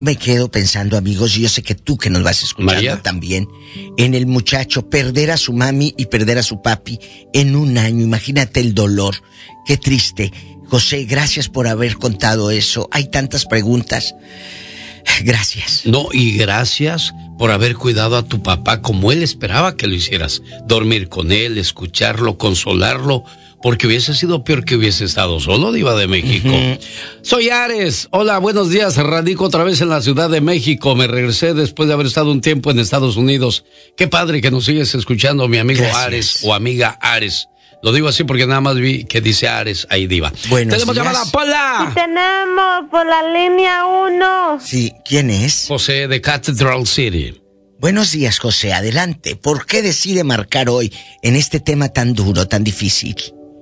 Me quedo pensando, amigos, y yo sé que tú que nos vas escuchando María. también, en el muchacho perder a su mami y perder a su papi en un año. Imagínate el dolor. Qué triste. José, gracias por haber contado eso. Hay tantas preguntas. Gracias. No, y gracias por haber cuidado a tu papá como él esperaba que lo hicieras. Dormir con él, escucharlo, consolarlo, porque hubiese sido peor que hubiese estado solo, Diva de México. Soy Ares. Hola, buenos días. Radico otra vez en la Ciudad de México. Me regresé después de haber estado un tiempo en Estados Unidos. Qué padre que nos sigues escuchando, mi amigo Ares o amiga Ares. Lo digo así porque nada más vi que dice Ares ahí, Diva. Tenemos llamada, Pola. Sí, tenemos por la línea 1. Sí, ¿quién es? José de Cathedral City. Buenos días, José, adelante. ¿Por qué decide marcar hoy en este tema tan duro, tan difícil?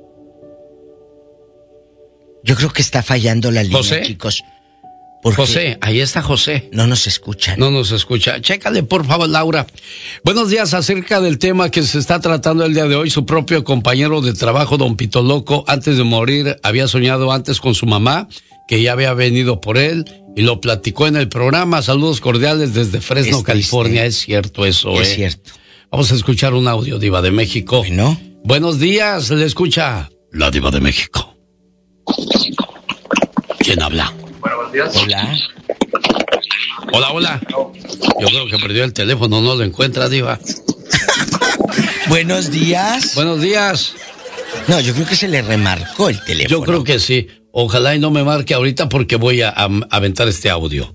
Yo creo que está fallando la línea, ¿José? chicos. José, ahí está José. No nos escuchan. No nos escucha. Chécale, por favor, Laura. Buenos días, acerca del tema que se está tratando el día de hoy. Su propio compañero de trabajo, don Pito Loco, antes de morir, había soñado antes con su mamá, que ya había venido por él, y lo platicó en el programa. Saludos cordiales desde Fresno, California. Es cierto eso, Es cierto. Vamos a escuchar un audio, Diva de México. Bueno. Buenos días, le escucha la Diva de México. ¿Quién habla? Buenos días. Hola. Hola, hola. Yo creo que perdió el teléfono, no lo encuentra, Diva. Buenos días. Buenos días. No, yo creo que se le remarcó el teléfono. Yo creo que sí. Ojalá y no me marque ahorita porque voy a aventar este audio.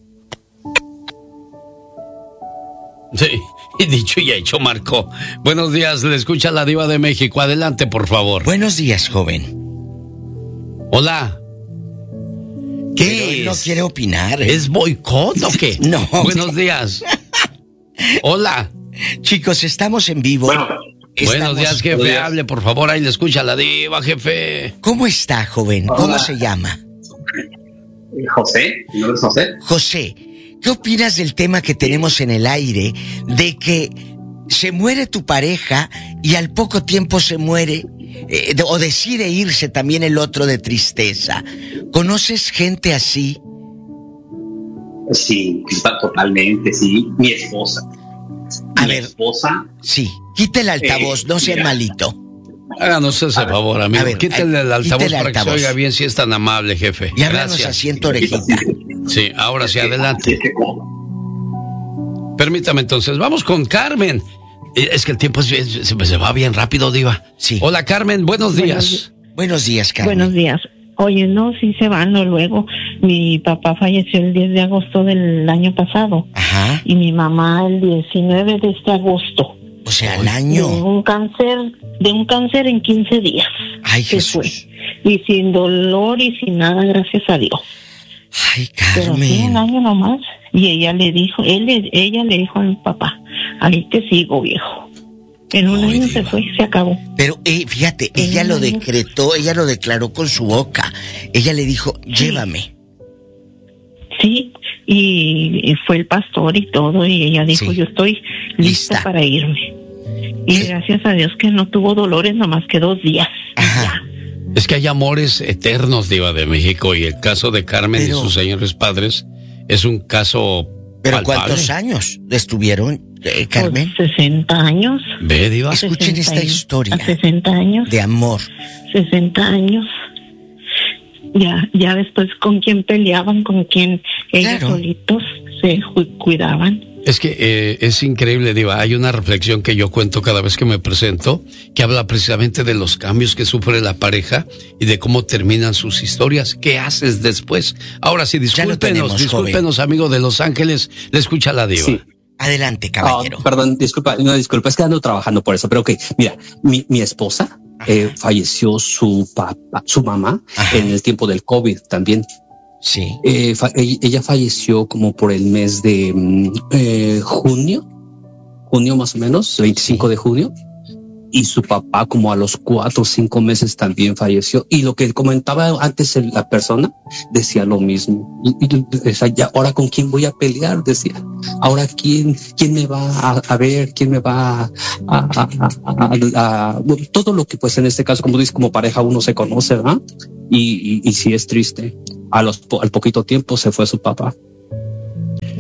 Sí, y dicho y hecho, marcó. Buenos días, le escucha la Diva de México. Adelante, por favor. Buenos días, joven. Hola. ¿Qué Pero él no quiere opinar. ¿Es boicot o qué? No. Buenos días. Hola. Chicos, estamos en vivo. Buenos días, jefe. Hable, por favor. Ahí le escucha la Diva, jefe. ¿Cómo está, joven? Hola. ¿Cómo se llama? José, ¿mi nombre es José? José, ¿qué opinas del tema que tenemos en el aire de que se muere tu pareja y al poco tiempo se muere o decide irse también el otro de tristeza? ¿Conoces gente así? Sí, totalmente, sí. Mi esposa. A Mi ver, esposa. sí, quite el altavoz, no sea mira. malito. Háganos ese favor, amigo. a ver, Quítale el altavoz quítale el para que se altavoz. oiga bien si es tan amable, jefe. Y háblanos Gracias. así en tu orejita. Sí, ahora sí, adelante. Es que Permítame entonces, vamos con Carmen. Es que el tiempo se va bien rápido, Diva. Sí. Hola, Carmen, buenos días. Buenos días, Carmen. Buenos días. Oye, no, sí se van, no, luego. Mi papá falleció el 10 de agosto del año pasado. Ajá. Y mi mamá el 19 de este agosto. O sea, al año. De un cáncer en 15 días. Ay, se Jesús. fue. Y sin dolor y sin nada, gracias a Dios. Ay, Pero sí, un Carmen. año nomás. Y ella le dijo a mi papá, ahí te sigo, viejo. En un año se fue, se acabó. Pero fíjate, ella lo decretó, ella lo declaró con su boca. Ella le dijo, llévame. Sí, y fue el pastor y todo, y ella dijo, Sí. yo estoy lista para irme. Y gracias a Dios que no tuvo dolores, nomás que 2 días. Ajá. Es que hay amores eternos, Diva de México, y el caso de Carmen y sus señores padres es un caso ¿Pero palpable. cuántos años estuvieron, Carmen? Pues 60 años. Ve, Diva. Escuchen esta historia. 60 años. De amor. 60 años. Ya después con quién peleaban, con quién ellos solitos se cuidaban. Es que es increíble, Diva. Hay una reflexión que yo cuento cada vez que me presento, que habla precisamente de los cambios que sufre la pareja y de cómo terminan sus historias. ¿Qué haces después? Ahora sí, discúlpenos, amigo de Los Ángeles. Le escucha la Diva. Sí. Adelante, caballero. Perdón, disculpa, es que ando trabajando por eso, pero ok, mira, mi esposa falleció su mamá en el tiempo del COVID también. Sí. Ella falleció como por el mes de junio más o menos, 25 de junio. Y su papá como a los 4 o 5 meses también falleció. Y lo que comentaba antes la persona decía lo mismo. Y decía, ya, ahora con quién voy a pelear, decía. Ahora quién me va a ver, quién me va a todo lo que pues en este caso, como dices, como pareja uno se conoce, ¿verdad? Y sí es triste. Al poquito tiempo se fue su papá.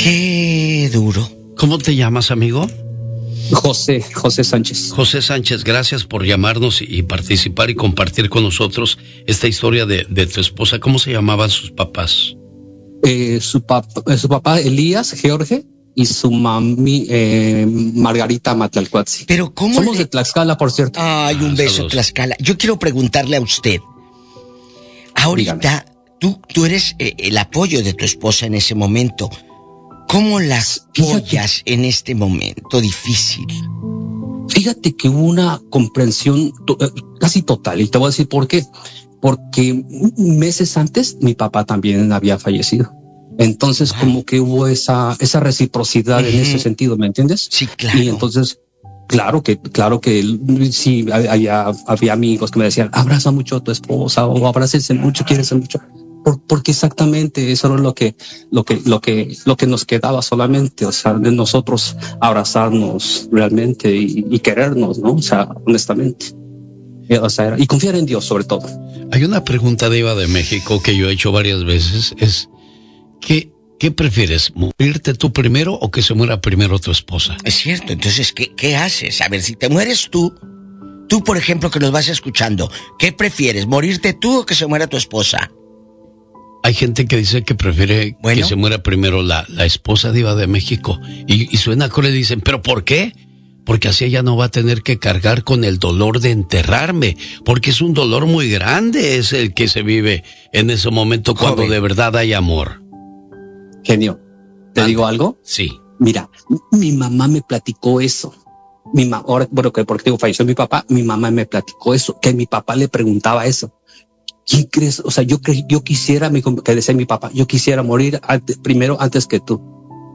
Qué duro. ¿Cómo te llamas, amigo? José Sánchez. José Sánchez, gracias por llamarnos y participar y compartir con nosotros esta historia de tu esposa. ¿Cómo se llamaban sus papás? Su papá Elías George y su mami Margarita Matlalcuatzi. Pero ¿cómo somos de Tlaxcala, por cierto? Ay, un beso, saludos. Tlaxcala. Yo quiero preguntarle a usted. Ahorita, tú eres el apoyo de tu esposa en ese momento. ¿Cómo la apoyas en este momento difícil? Fíjate que hubo una comprensión casi total, y te voy a decir por qué. Porque meses antes mi papá también había fallecido. Entonces como que hubo esa reciprocidad en ese sentido, ¿me entiendes? Sí, claro. Y entonces, claro que sí, había amigos que me decían, abraza mucho a tu esposa o abrácense mucho, quiérense mucho. Porque exactamente eso era lo que nos quedaba solamente, o sea, de nosotros abrazarnos realmente y querernos, ¿no? O sea, honestamente. O sea, y confiar en Dios sobre todo. Hay una pregunta de Diva de México que yo he hecho varias veces, es ¿qué prefieres? ¿Morirte tú primero o que se muera primero tu esposa? Es cierto, entonces, ¿qué haces? A ver, si te mueres tú, por ejemplo, que nos vas escuchando, ¿qué prefieres? ¿Morirte tú o que se muera tu esposa? Hay gente que dice que prefiere que se muera primero la esposa Diva de México. Y suena cruel y dicen, ¿pero por qué? Porque así ella no va a tener que cargar con el dolor de enterrarme. Porque es un dolor muy grande, es el que se vive en ese momento cuando Joven. de verdad hay amor. Genio, ¿te digo algo? Sí. Mira, mi mamá me platicó eso. Ahora, bueno, porque digo, falleció mi papá, mi mamá me platicó eso, que mi papá le preguntaba eso. ¿Quién crees? O sea, yo quisiera, que decía mi papá, yo quisiera morir primero antes que tú.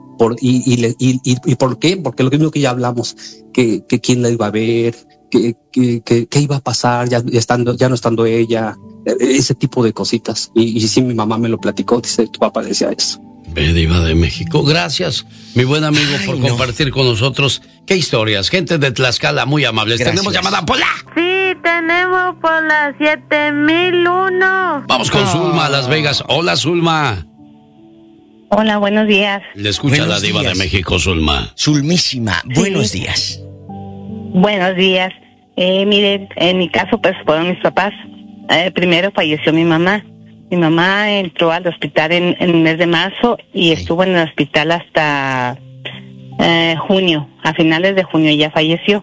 ¿Y por qué? Porque lo mismo que ya hablamos, que quién la iba a ver, que iba a pasar ya no estando ella, ese tipo de cositas. Y sí, mi mamá me lo platicó, dice, tu papá decía eso. Ve, Diva de México. Gracias, mi buen amigo, por compartir con nosotros. Qué historias. Gente de Tlaxcala, muy amables. Gracias. Tenemos llamada Pola. Sí, tenemos por la 7001. Vamos con Zulma a Las Vegas. Hola, Zulma. Hola, buenos días. Le escucha Buenos la Diva días. de México, Zulma. Zulmísima, buenos días. Buenos días. Mire, en mi caso, pues fueron mis papás. Primero falleció mi mamá. Mi mamá entró al hospital en el mes de marzo y estuvo en el hospital hasta junio. A finales de junio ella falleció.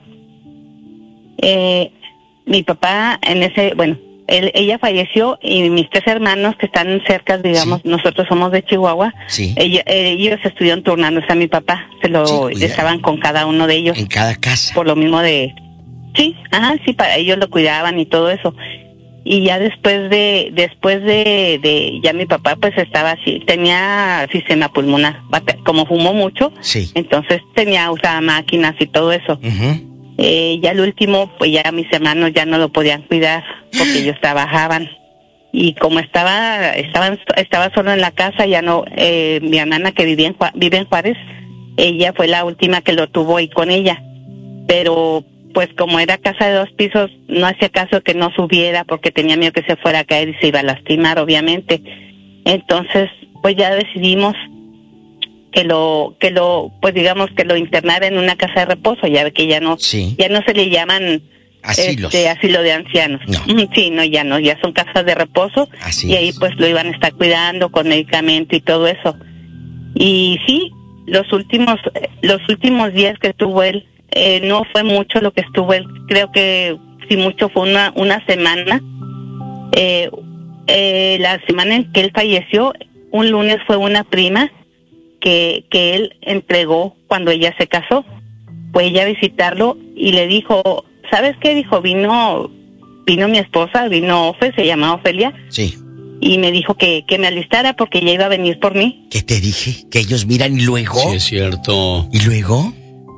Mi papá ella falleció y mis tres hermanos que están cerca, digamos, nosotros somos de Chihuahua. Sí. Ellos estuvieron turnándose a mi papá, estaban con cada uno de ellos. En cada casa. Por lo mismo para ellos lo cuidaban y todo eso. Y ya después de ya mi papá pues estaba así, tenía sistema pulmonar, como fumó mucho, Sí. entonces usaba máquinas y todo eso. Ya el último, pues ya mis hermanos ya no lo podían cuidar porque ellos trabajaban. Y como estaba solo en la casa, ya no, mi hermana que vive en Juárez, ella fue la última que lo tuvo ahí con ella. Pero pues como era casa de 2 pisos, no hacía caso que no subiera porque tenía miedo que se fuera a caer y se iba a lastimar, obviamente. Entonces, pues ya decidimos que lo internara en una casa de reposo, ya ve que ya no se le llaman asilos. Asilo de ancianos. No. Sí, ya son casas de reposo. Así y ahí es. pues lo iban a estar cuidando con medicamento y todo eso. Y sí, los últimos días que estuvo él, no fue mucho lo que estuvo él, creo que si mucho fue una semana. La semana en que él falleció, un lunes fue una prima que él entregó cuando ella se casó. Fue ella a visitarlo y le dijo, ¿sabes qué? Dijo, vino mi esposa, vino Ofe, se llamaba Ofelia. Sí. Y me dijo que me alistara porque ella iba a venir por mí. ¿Qué te dije? Que ellos miran y luego. Sí, es cierto. ¿Y luego?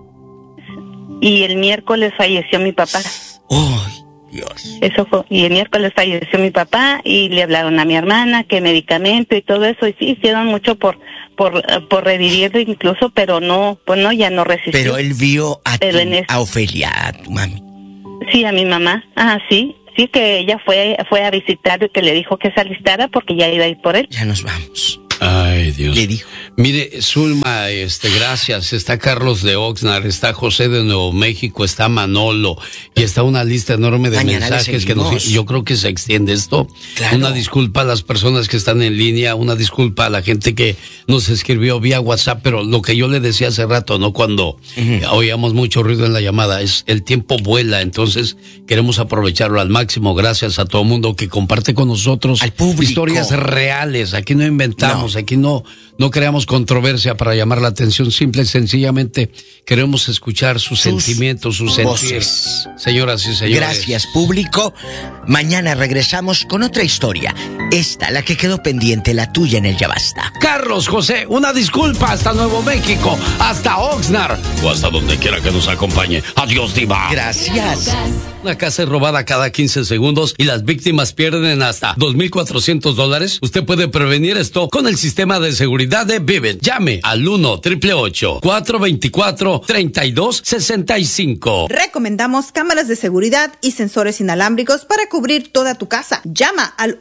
Y el miércoles falleció mi papá. ¡Ay, Dios! Eso fue. Y el miércoles falleció mi papá y le hablaron a mi hermana que medicamento y todo eso. Y sí, hicieron mucho por revivirlo incluso, pero no, pues no, ya no resistió. Pero él vio a Ofelia, a tu mami. Sí, a mi mamá. Sí, que ella fue a visitar y que le dijo que se alistara porque ya iba a ir por él. Ya nos vamos. Ay, Dios. Le dijo. Mire, Zulma, gracias. Está Carlos de Oxnard, está José de Nuevo México, está Manolo y está una lista enorme de Mañana mensajes que yo creo que se extiende esto. Claro. Una disculpa a las personas que están en línea, una disculpa a la gente que nos escribió vía WhatsApp, pero lo que yo le decía hace rato, ¿no? Cuando oíamos mucho ruido en la llamada, el tiempo vuela, entonces queremos aprovecharlo al máximo. Gracias a todo el mundo que comparte con nosotros al público. Historias reales. Aquí no inventamos, aquí no creamos controversia para llamar la atención, simple y sencillamente queremos escuchar sus sentimientos, sus sentir. Señoras y señores. Gracias, público. Mañana regresamos con otra historia. Esta, la que quedó pendiente, la tuya en el Ya Basta. Carlos, José, una disculpa hasta Nuevo México, hasta Oxnard o hasta donde quiera que nos acompañe. Adiós, diva. Gracias. Una casa es robada cada 15 segundos y las víctimas pierden hasta $2,400. Usted puede prevenir esto con el sistema de seguridad de Vivint. Llame al 1-888-424-3265. Recomendamos cámaras de seguridad y sensores inalámbricos para cubrir toda tu casa. Llama al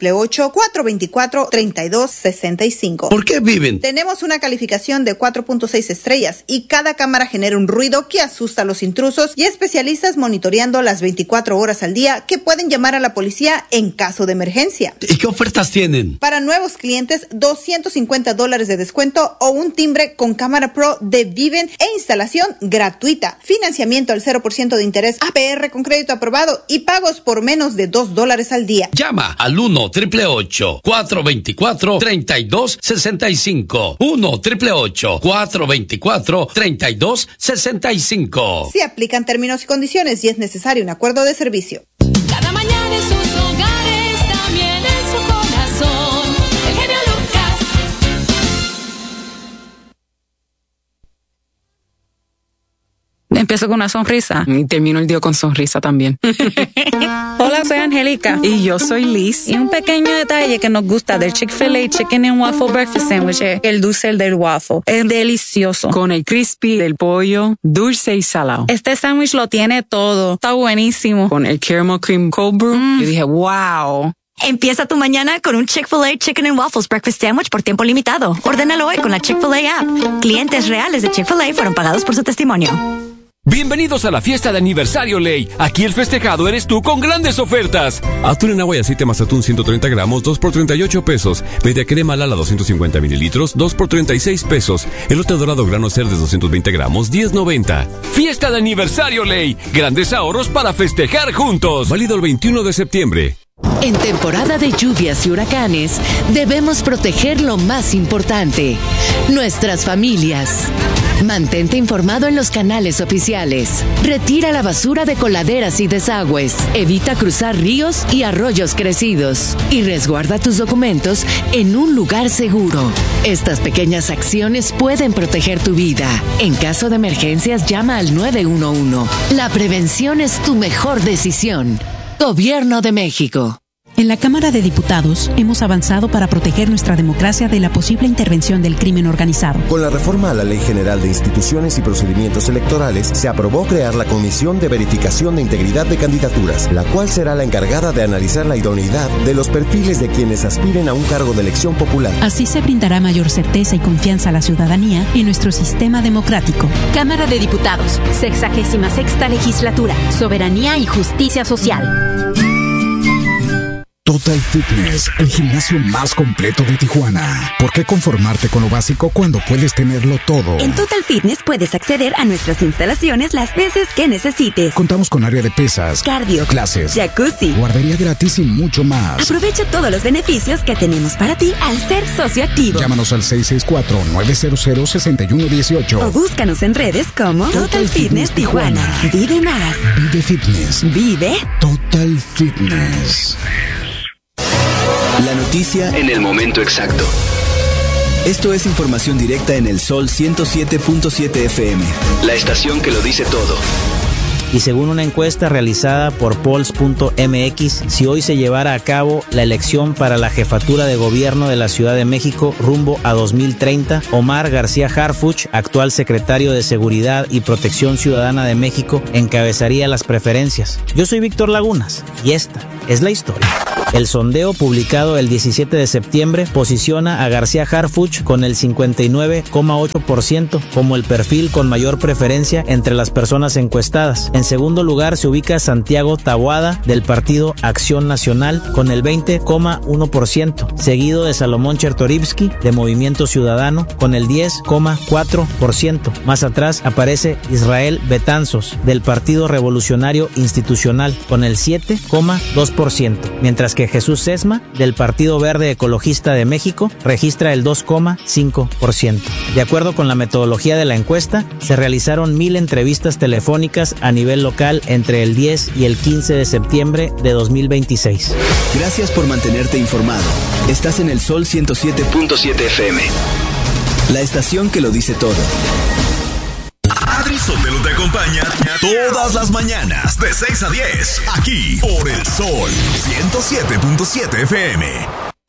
1-888-424-3265. ¿Por qué Vivint? Tenemos una calificación de 4.6 estrellas y cada cámara genera un ruido que asusta a los intrusos y especialistas monitoreando las 24 horas al día que pueden llamar a la policía en caso de emergencia. ¿Y qué ofertas tienen? Para nuevos clientes, $250 de descuento o un timbre con cámara pro de Vivint e instalación gratuita. Financiamiento al 0% de interés APR con crédito aprobado y pagos por menos de $2 al día. Llama al 1-888-424-3265. 1-888-424-3265. Se aplican términos y condiciones y es necesario un acuerdo de servicio. Cada mañana en sus hogares, también en su corazón, el genio Lucas. Empiezo con una sonrisa y termino el día con sonrisa también. Hola, soy Angélica. Y yo soy Liz. Y un pequeño detalle que nos gusta del Chick-fil-A Chicken and Waffle Breakfast Sandwich es el dulce del waffle. Es delicioso. Con el crispy del pollo, dulce y salado. Este sándwich lo tiene todo. Está buenísimo. Con el caramel cream cold brew, yo dije, wow. Empieza tu mañana con un Chick-fil-A Chicken and Waffles Breakfast Sandwich por tiempo limitado. Ordénalo hoy con la Chick-fil-A app. Clientes reales de Chick-fil-A fueron pagados por su testimonio. Bienvenidos a la fiesta de aniversario Ley. Aquí el festejado eres tú con grandes ofertas. Atún en agua y aceite Mazatún 130 gramos, 2 por $38. Media crema Lala 250 mililitros, 2 por $36. Elote dorado grano Cerdes 220 gramos, $10.90. Fiesta de aniversario Ley. Grandes ahorros para festejar juntos. Válido el 21 de septiembre. En temporada de lluvias y huracanes, debemos proteger lo más importante, nuestras familias. Mantente informado en los canales oficiales. Retira la basura de coladeras y desagües. Evita cruzar ríos y arroyos crecidos. Y resguarda tus documentos en un lugar seguro. Estas pequeñas acciones pueden proteger tu vida. En caso de emergencias, llama al 911. La prevención es tu mejor decisión. Gobierno de México. En la Cámara de Diputados hemos avanzado para proteger nuestra democracia de la posible intervención del crimen organizado. Con la reforma a la Ley General de Instituciones y Procedimientos Electorales, se aprobó crear la Comisión de Verificación de Integridad de Candidaturas, la cual será la encargada de analizar la idoneidad de los perfiles de quienes aspiren a un cargo de elección popular. Así se brindará mayor certeza y confianza a la ciudadanía en nuestro sistema democrático. Cámara de Diputados, 66ª Legislatura, Soberanía y Justicia Social. Total Fitness, el gimnasio más completo de Tijuana. ¿Por qué conformarte con lo básico cuando puedes tenerlo todo? En Total Fitness puedes acceder a nuestras instalaciones las veces que necesites. Contamos con área de pesas, cardio, clases, jacuzzi, guardería gratis y mucho más. Aprovecha todos los beneficios que tenemos para ti al ser socio activo. Llámanos al 664-900-6118 o búscanos en redes como Total Fitness Tijuana. Vive más. Vive Fitness. Vive Total Fitness. La noticia en el momento exacto. Esto es información directa en el Sol 107.7 FM, la estación que lo dice todo. Y según una encuesta realizada por Polls.mx, si hoy se llevara a cabo la elección para la jefatura de gobierno de la Ciudad de México rumbo a 2030, Omar García Harfuch, actual secretario de Seguridad y Protección Ciudadana de México, encabezaría las preferencias. Yo soy Víctor Lagunas y esta es la historia. El sondeo publicado el 17 de septiembre posiciona a García Harfuch con el 59,8% como el perfil con mayor preferencia entre las personas encuestadas. En segundo lugar se ubica Santiago Taboada del partido Acción Nacional con el 20,1%, seguido de Salomón Chertorivsky de Movimiento Ciudadano con el 10,4%. Más atrás aparece Israel Betanzos del Partido Revolucionario Institucional con el 7,2%, mientras que Jesús Sesma del Partido Verde Ecologista de México registra el 2,5%. De acuerdo con la metodología de la encuesta, se realizaron 1,000 entrevistas telefónicas a nivel local entre el 10 y el 15 de septiembre de 2026. Gracias por mantenerte informado. Estás en el Sol 107.7 FM. La estación que lo dice todo. Adri Sotelo te acompaña todas las mañanas de 6 a 10, aquí por el Sol 107.7 FM.